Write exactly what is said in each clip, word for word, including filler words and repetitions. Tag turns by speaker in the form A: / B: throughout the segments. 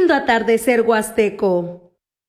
A: Escuchando Atardecer Huasteco.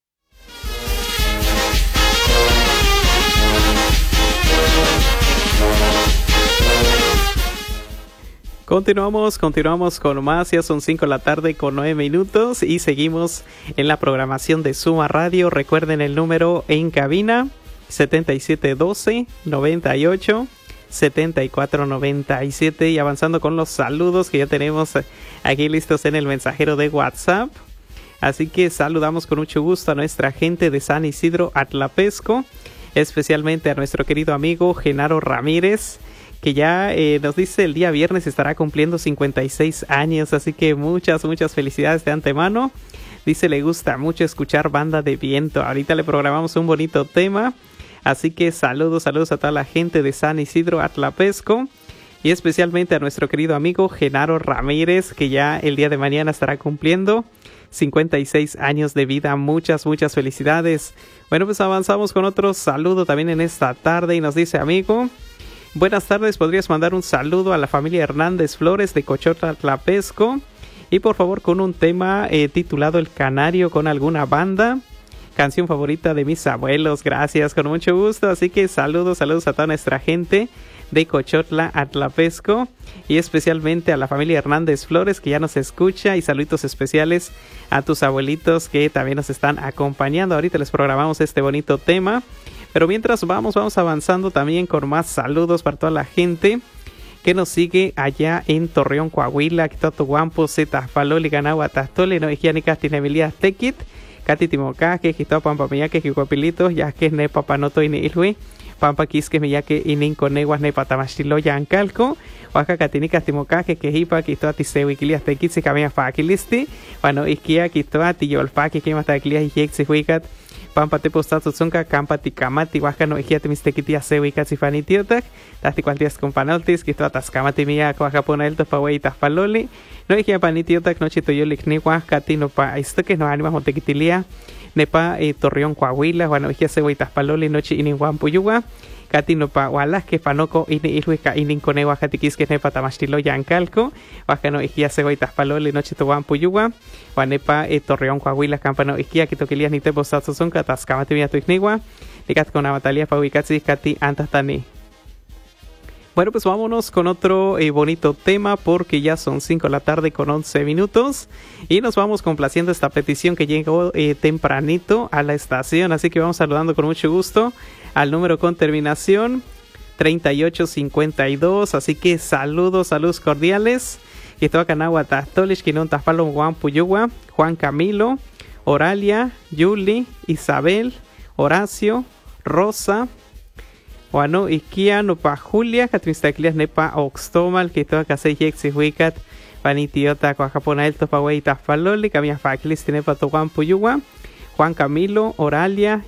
B: Continuamos, continuamos con más, ya son cinco de la tarde con nueve minutos y seguimos en la programación de Suma Radio. Recuerden el número en cabina, setenta y siete doce, noventa y ocho, setenta y cuatro noventa y siete, y avanzando con los saludos que ya tenemos aquí listos en el mensajero de WhatsApp. Así que saludamos con mucho gusto a nuestra gente de San Isidro Atlapesco, especialmente a nuestro querido amigo Genaro Ramírez, que ya eh, nos dice el día viernes estará cumpliendo cincuenta y seis años, así que muchas, muchas felicidades de antemano. Dice le gusta mucho escuchar Banda de Viento. Ahorita le programamos un bonito tema, así que saludos, saludos a toda la gente de San Isidro Atlapesco y especialmente a nuestro querido amigo Genaro Ramírez, que ya el día de mañana estará cumpliendo cincuenta y seis años de vida. Muchas, muchas felicidades. Bueno, pues avanzamos con otro saludo también en esta tarde y nos dice amigo: buenas tardes, ¿podrías mandar un saludo a la familia Hernández Flores de Cochotla, Tlapesco? Y por favor con un tema eh, titulado El Canario, con alguna banda, canción favorita de mis abuelos. Gracias, con mucho gusto. Así que saludos, saludos a toda nuestra gente de Cochotla, Tlapesco, y especialmente a la familia Hernández Flores que ya nos escucha, y saluditos especiales a tus abuelitos que también nos están acompañando. Ahorita les programamos este bonito tema. Pero mientras vamos, vamos avanzando también con más saludos para toda la gente que nos sigue allá en Torreón, Coahuila, Quitotoguampo, Zetafaloli, Ganagua, Tastole, no Ijiani, Castinevilía, Tequit, Catitimoca, que Quito, Pampa Miyaque, Jicuapilitos, ya que ne Papanoto y Ilhui, Pampa Quisque, Miyaque, y Ninconeguas, ne Patamachilo, Yancalco, Oaxaca, Tinica, Timoca, que Quejipa, Quito, Atisewi, Quilias, Tequit, se camina Faquilisti, bueno, Isquia, Quito, Atiyolfa, que Quima, Taquilias, y Jex, Huicat, Pampa te postazo zunca campa tikamati huajano ejia mistequitia sewi casi tiotac tasti cuantias companaltis que todas camati mía cuaja pona el topahueitas paloli no ejia panitiotac noche toyolik ni huajcati no pa esto que no animas montequitilia nepa eh, Torreón Coahuila bueno ejia seweitas paloli noche ininhuampuyugua Kati no pa walas que panoco ini ilhuica inincone huajatiquis que nepa tamastilo yancalco huajano ejia seweitas paloli noche tohuampuyugua Juanepa eh, Torreón Coahuila campano isquia que toquilías ni te posazo son catascamate mía tu ignigua ligat con Natalia pa ubicatsi cati antatani. Bueno, pues vámonos con otro eh, bonito tema porque ya son cinco de la tarde con once minutos y nos vamos complaciendo esta petición que llegó eh, tempranito a la estación, así que vamos saludando con mucho gusto al número con terminación treinta y ocho cincuenta y dos, así que saludos, saludos cordiales. Y toca Canagua Tastolish, Quinón Tafalo, Juan Puyugua, Juan Camilo, Oralia, Yuli, Isabel, Horacio, Rosa, Juano, Iquia, Nopa Julia, Catrinstaclias, Nepa, Oxtomal, que toca Seyex, Huicat, Panitiota, Coajapona, El Topaway, Tafaloli, Camia Faclis, Nepa, Toguan Puyugua, Juan Camilo, Oralia,